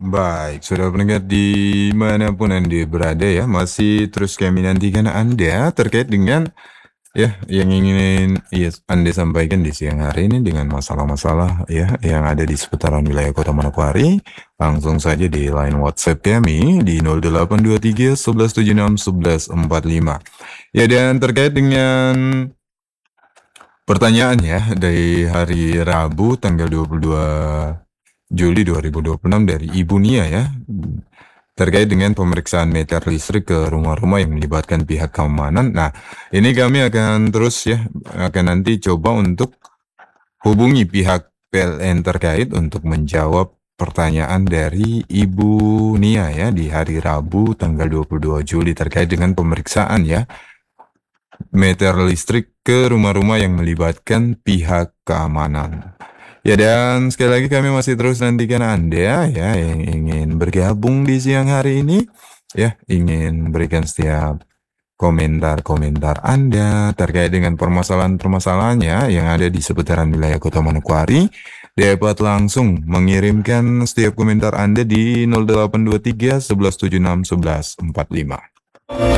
Baik, sudah pendengar dimanapun Anda berada ya, masih terus kami nantikan Anda terkait dengan ya yang ingin Anda sampaikan di siang hari ini dengan masalah-masalah ya yang ada di seputaran wilayah Kota Manokwari. Langsung saja di line WhatsApp kami di 0823 1176 1145. Ya, dan terkait dengan pertanyaan ya dari hari Rabu tanggal 22 Juli 2026 dari Ibu Nia ya, terkait dengan pemeriksaan meter listrik ke rumah-rumah yang melibatkan pihak keamanan. Nah, ini kami akan terus ya, akan nanti coba untuk hubungi pihak PLN terkait untuk menjawab pertanyaan dari Ibu Nia ya di hari Rabu tanggal 22 Juli terkait dengan pemeriksaan ya meter listrik ke rumah-rumah yang melibatkan pihak keamanan. Ya, dan sekali lagi kami masih terus nantikan Anda ya yang ingin bergabung di siang hari ini ya, ingin berikan setiap komentar-komentar Anda terkait dengan permasalahan-permasalahannya yang ada di seputaran wilayah Kota Manokwari. Dapat langsung mengirimkan setiap komentar Anda di 0823 1176 1145.